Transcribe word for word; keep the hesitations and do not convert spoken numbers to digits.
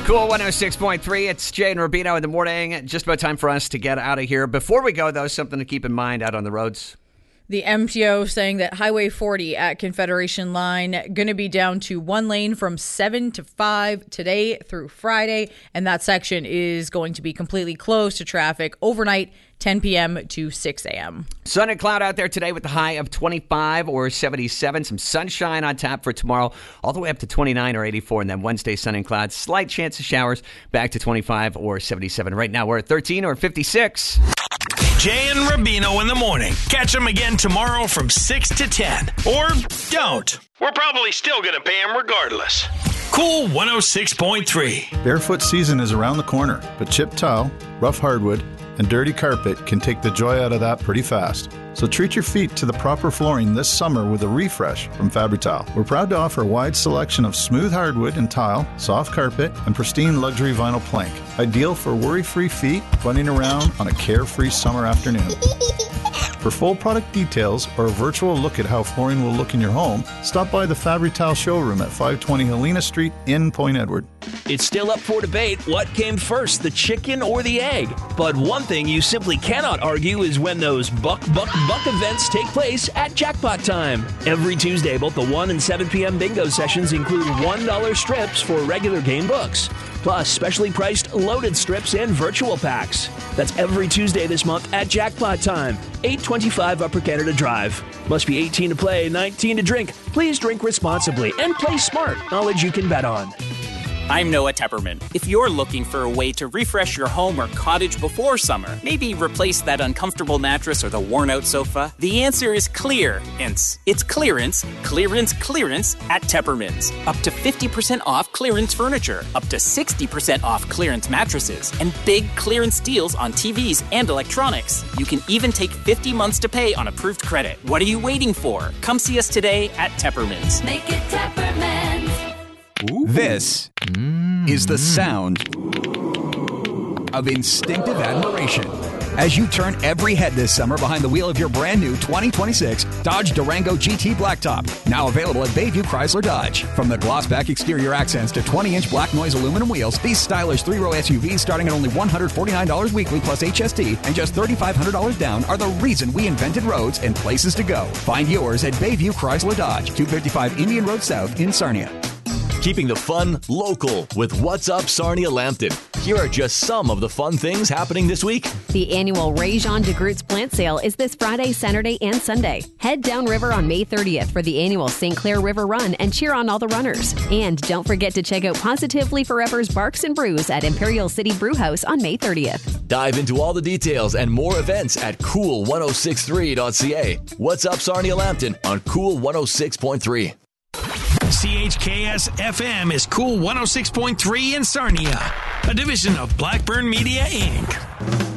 Cool one oh six point three. It's Jay and Rubino in the morning. Just about time for us to get out of here. Before we go, though, something to keep in mind out on the roads. The M T O saying that Highway forty at Confederation Line going to be down to one lane from seven to five today through Friday. And that section is going to be completely closed to traffic overnight, ten p.m. to six a.m. Sun and cloud out there today with a high of twenty-five or seventy-seven. Some sunshine on tap for tomorrow, all the way up to twenty-nine or eighty-four. And then Wednesday, sun and cloud. Slight chance of showers back to twenty-five or seventy-seven. Right now, we're at thirteen or fifty-six. Jay and Rubino in the morning. Catch them again tomorrow from six to ten. Or don't. We're probably still going to pay them regardless. Cool one oh six point three. Barefoot season is around the corner, but chipped tile, rough hardwood, and dirty carpet can take the joy out of that pretty fast. So treat your feet to the proper flooring this summer with a refresh from Fabri-Tile. We're proud to offer a wide selection of smooth hardwood and tile, soft carpet, and pristine luxury vinyl plank. Ideal for worry-free feet running around on a carefree summer afternoon. For full product details or a virtual look at how flooring will look in your home, stop by the Fabri-Tile showroom at five twenty Helena Street in Point Edward. It's still up for debate what came first, the chicken or the egg. But one thing you simply cannot argue is when those buck, buck, buck events take place at Jackpot Time. Every Tuesday, both the one and seven p.m. bingo sessions include one dollar strips for regular game books, plus specially priced loaded strips and virtual packs. That's every Tuesday this month at Jackpot Time, eight twenty-five Upper Canada Drive. Must be eighteen to play, nineteen to drink. Please drink responsibly and play smart. Knowledge you can bet on. I'm Noah Tepperman. If you're looking for a way to refresh your home or cottage before summer, maybe replace that uncomfortable mattress or the worn-out sofa, the answer is clearance. It's clearance, clearance, clearance at Tepperman's. Up to fifty percent off clearance furniture, up to sixty percent off clearance mattresses, and big clearance deals on T Vs and electronics. You can even take fifty months to pay on approved credit. What are you waiting for? Come see us today at Tepperman's. Make it Tepperman's. Ooh. This mm. is the sound of instinctive admiration as you turn every head this summer behind the wheel of your brand new twenty twenty-six Dodge Durango G T Blacktop. Now available at Bayview Chrysler Dodge. From the gloss-back exterior accents to twenty-inch black noise aluminum wheels, these stylish three-row S U Vs starting at only one hundred forty-nine dollars weekly plus H S T and just three thousand five hundred dollars down are the reason we invented roads and places to go. Find yours at Bayview Chrysler Dodge, two fifty-five Indian Road South in Sarnia. Keeping the fun local with What's Up Sarnia Lambton. Here are just some of the fun things happening this week. The annual Réjean de Groot's plant sale is this Friday, Saturday, and Sunday. Head downriver on May thirtieth for the annual Saint Clair River Run and cheer on all the runners. And don't forget to check out Positively Forever's Barks and Brews at Imperial City Brewhouse on May thirtieth. Dive into all the details and more events at cool ten sixty-three dot c a. What's Up Sarnia Lambton on Cool one oh six point three. C H K S F M is Cool one oh six point three in Sarnia, a division of Blackburn Media, Incorporated.